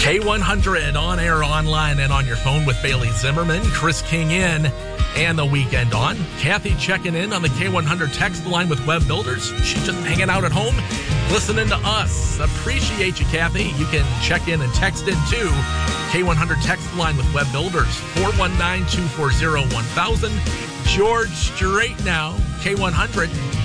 K100 on air, online, and on your phone with Bailey Zimmerman, Chris King in, and the weekend on. Kathy checking in on the K100 text line with Web Builders. She's just hanging out at home, listening to us. Appreciate you, Kathy. You can check in and text in too. K100 text line with Web Builders, 419-240-1000. George, straight now, K100.